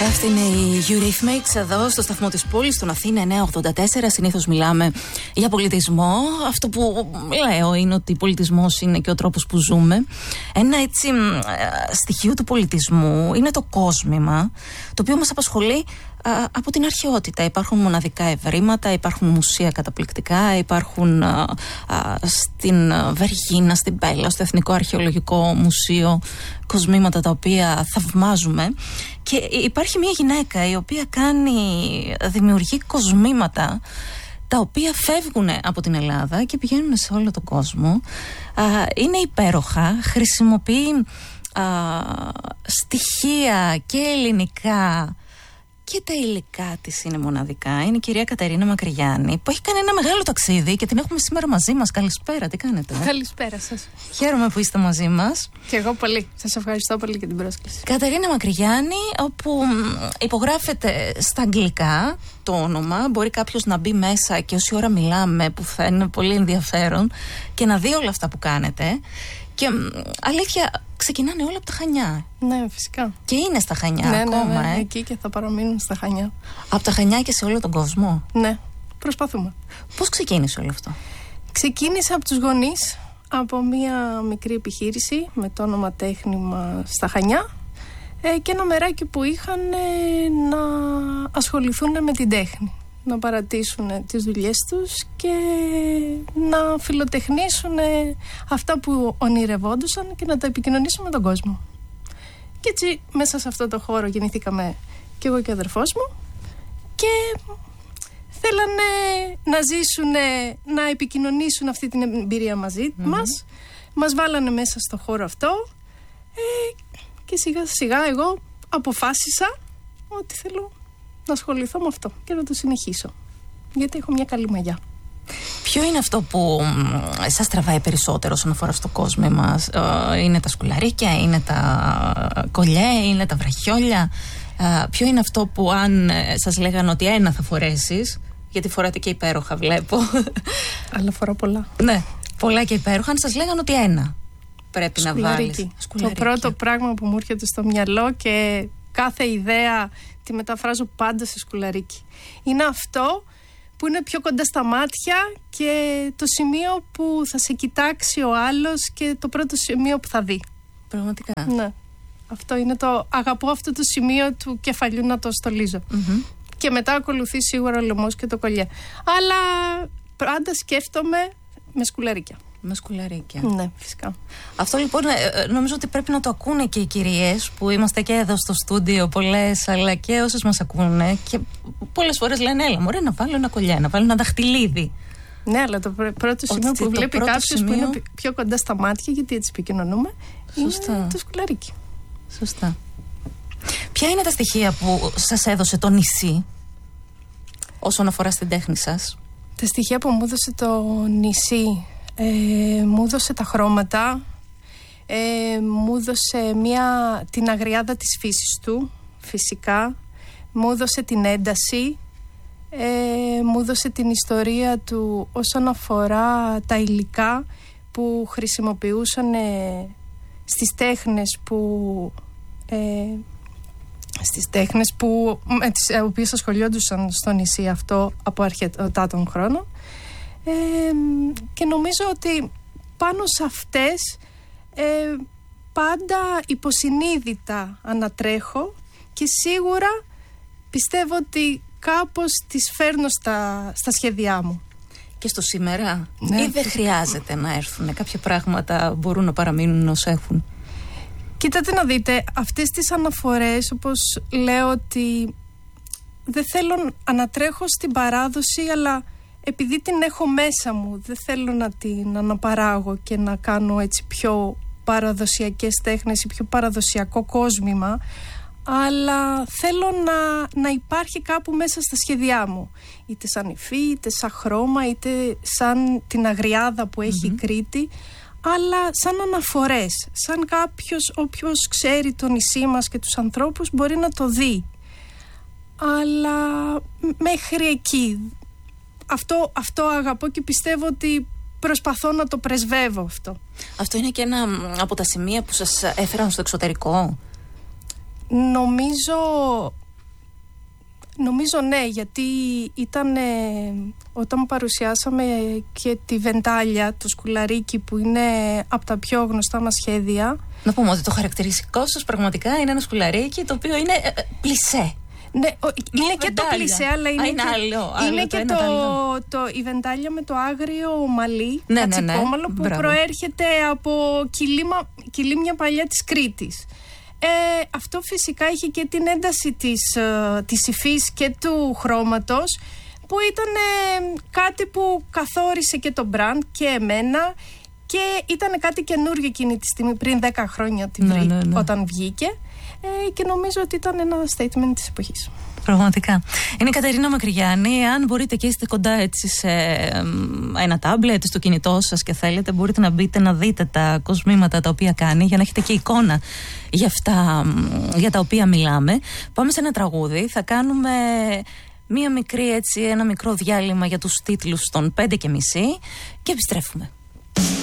Αυτή είναι η Eurythmics εδώ στο σταθμό της πόλης, στον Αθήνα 984. Συνήθως μιλάμε για πολιτισμό. Αυτό που λέω είναι ότι πολιτισμός είναι και ο τρόπος που ζούμε. Ένα έτσι στοιχείο του πολιτισμού είναι το κόσμημα, το οποίο μας απασχολεί από την αρχαιότητα. Υπάρχουν μοναδικά ευρήματα, υπάρχουν μουσεία καταπληκτικά, υπάρχουν στην Βεργίνα, στην Πέλα, στο Εθνικό Αρχαιολογικό Μουσείο κοσμήματα τα οποία θαυμάζουμε. Και υπάρχει μια γυναίκα η οποία δημιουργεί κοσμήματα τα οποία φεύγουν από την Ελλάδα και πηγαίνουν σε όλο τον κόσμο. Είναι υπέροχα, χρησιμοποιεί στοιχεία και ελληνικά και τα υλικά της είναι μοναδικά. Είναι η κυρία Κατερίνα Μακρυγιάννη, που έχει κάνει ένα μεγάλο ταξίδι και την έχουμε σήμερα μαζί μας. Καλησπέρα, τι κάνετε? Καλησπέρα σας. Χαίρομαι που είστε μαζί μας. Και εγώ πολύ. Σας ευχαριστώ πολύ για την πρόσκληση. Κατερίνα Μακρυγιάννη, όπου υπογράφεται στα αγγλικά το όνομα. Μπορεί κάποιος να μπει μέσα και όση ώρα μιλάμε, που θα είναι πολύ ενδιαφέρον, και να δει όλα αυτά που κάνετε. Και αλήθεια, ξεκινάνε όλα από τα Χανιά. Ναι, φυσικά. Και είναι στα Χανιά ακόμα. Ναι, εκεί και θα παραμείνουν στα Χανιά. Από τα Χανιά και σε όλο τον κόσμο. Ναι, προσπαθούμε. Πώς ξεκίνησε όλο αυτό? Ξεκίνησε από τους γονείς, από μια μικρή επιχείρηση με το όνομα Τέχνημα στα Χανιά και ένα μεράκι που είχαν να ασχοληθούν με την τέχνη. Να παρατήσουν τις δουλειές τους και να φιλοτεχνήσουν αυτά που ονειρευόντουσαν και να τα επικοινωνήσουν με τον κόσμο. Και έτσι μέσα σε αυτό το χώρο γεννηθήκαμε και εγώ και ο αδερφός μου και θέλανε να ζήσουν, να επικοινωνήσουν αυτή την εμπειρία μαζί μας. Μας βάλανε μέσα στο χώρο αυτό και σιγά σιγά εγώ αποφάσισα ότι θέλω να ασχοληθώ με αυτό και να το συνεχίσω, γιατί έχω μια καλή μαγιά. Ποιο είναι αυτό που σας τραβάει περισσότερο όσον αφορά στο κόσμο μας? Είναι τα σκουλαρίκια, είναι τα κολλιέ, είναι τα βραχιόλια? Ποιο είναι αυτό που αν σας λέγανε ότι ένα θα φορέσεις, γιατί φοράτε και υπέροχα βλέπω. Αλλά φοράω πολλά. Ναι, πολλά και υπέροχα. Αν σας λέγανε ότι ένα πρέπει να βάλεις. Το πρώτο πράγμα που μου έρχεται στο μυαλό και κάθε ιδέα τη μεταφράζω πάντα σε σκουλαρίκι. Είναι αυτό που είναι πιο κοντά στα μάτια και το σημείο που θα σε κοιτάξει ο άλλος και το πρώτο σημείο που θα δει. Πραγματικά. Ναι. Αυτό είναι το... Αγαπώ αυτό το σημείο του κεφαλιού να το στολίζω. Και μετά ακολουθεί σίγουρα ο λαιμός και το κολλιέ. Αλλά πάντα σκέφτομαι με σκουλαρίκια. Με σκουλαρίκια. Ναι, φυσικά. Αυτό λοιπόν νομίζω ότι πρέπει να το ακούνε και οι κυρίες που είμαστε και εδώ στο στούντιο πολλές, αλλά και όσες μας ακούνε. Και πολλές φορές λένε, έλα μωρέ, να βάλω ένα κολλιέ, να βάλω ένα δαχτυλίδι. Ναι, αλλά το πρώτο σημείο που βλέπει κάποιος που είναι πιο κοντά στα μάτια, γιατί έτσι επικοινωνούμε, είναι το σκουλαρίκι. Σωστά. Ποια είναι τα στοιχεία που σας έδωσε το νησί όσον αφορά στην τέχνη σας? Τα στοιχεία που μου έδωσε το νησί, μου έδωσε τα χρώματα, μου έδωσε την αγριάδα της φύσης του, φυσικά, μου έδωσε την ένταση, μου έδωσε την ιστορία του όσον αφορά τα υλικά που χρησιμοποιούσαν στις τέχνες που με τις οποίες ασχολιόντουσαν στο νησί αυτό από αρχαιτά των χρόνων. Και νομίζω ότι πάνω σε αυτές πάντα υποσυνείδητα ανατρέχω και σίγουρα πιστεύω ότι κάπως τις φέρνω στα σχέδιά μου. Και στο σήμερα, ναι, ή δεν χρειάζεται να έρθουν? Κάποια πράγματα μπορούν να παραμείνουν ως έχουν? Κοίτατε να δείτε, αυτές τις αναφορές, όπως λέω, ότι δεν θέλω ανατρέχω στην παράδοση, αλλά επειδή την έχω μέσα μου, δεν θέλω να την αναπαράγω και να κάνω έτσι πιο παραδοσιακές τέχνες ή πιο παραδοσιακό κόσμημα, αλλά θέλω να υπάρχει κάπου μέσα στα σχέδιά μου, είτε σαν υφή, είτε σαν χρώμα, είτε σαν την αγριάδα που έχει η Κρήτη, αλλά σαν αναφορές, σαν κάποιος όποιος ξέρει το νησί μας και τους ανθρώπους μπορεί να το δει, αλλά μέχρι εκεί. Αυτό αγαπώ και πιστεύω ότι προσπαθώ να το πρεσβεύω αυτό. Αυτό είναι και ένα από τα σημεία που σας έφεραν στο εξωτερικό? Νομίζω Νομίζω ναι, γιατί ήταν όταν παρουσιάσαμε και τη Βεντάλια, το σκουλαρίκι που είναι από τα πιο γνωστά μας σχέδια. Να πούμε ότι το χαρακτηριστικό σας πραγματικά είναι ένα σκουλαρίκι το οποίο είναι πλισέ. Ναι, είναι και το πλισέ, αλλά είναι και, άλλο, και η Βεντάλια με το άγριο μαλλί, ναι, κατσικόμαλο, που προέρχεται από κιλίμια παλιά της Κρήτης. Αυτό φυσικά είχε και την ένταση της υφής και του χρώματος, που ήταν κάτι που καθόρισε και το brand και εμένα, και ήταν κάτι καινούργιο εκείνη τη στιγμή, πριν 10 χρόνια όταν βγήκε, και νομίζω ότι ήταν ένα statement της εποχής. Πραγματικά. Είναι η Κατερίνα Μακρυγιάννη. Αν μπορείτε και είστε κοντά έτσι σε ένα τάμπλετ, στο κινητό σας και θέλετε, μπορείτε να μπείτε να δείτε τα κοσμήματα τα οποία κάνει, για να έχετε και εικόνα για αυτά για τα οποία μιλάμε. Πάμε σε ένα τραγούδι. Θα κάνουμε ένα μικρό διάλειμμα για τους τίτλους των 5:30 και επιστρέφουμε.